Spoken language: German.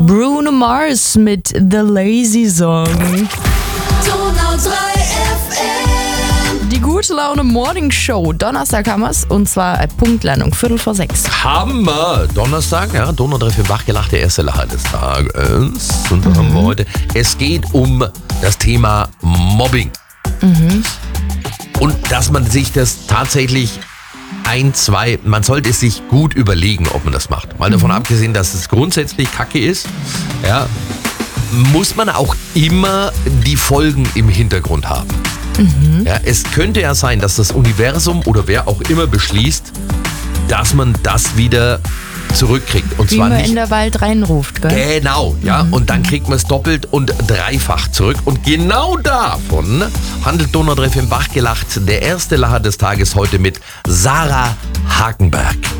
Bruno Mars mit The Lazy Song. Donau 3 FM. Die gute Laune Morning Show. Donnerstag haben wir's und zwar Punktlandung, 5:45. Hammer! Donnerstag, ja, Donau 3 FM wachgelacht, der erste Lacher des Tages. Und da haben wir heute, es geht um das Thema Mobbing. Und dass man sich das tatsächlich man sollte es sich gut überlegen, ob man das macht. Mal davon abgesehen, dass es grundsätzlich Kacke ist, ja, muss man auch immer die Folgen im Hintergrund haben. Ja, es könnte ja sein, dass das Universum oder wer auch immer beschließt, dass man das wieder zurückkriegt. Und Wie zwar man nicht in der Wald reinruft, gell? genau, ja, und dann kriegt man es doppelt und dreifach zurück. Und genau davon handelt Donau 3 FM wachgelacht. Der erste Lacher des Tages heute mit Sarah Hagenberg.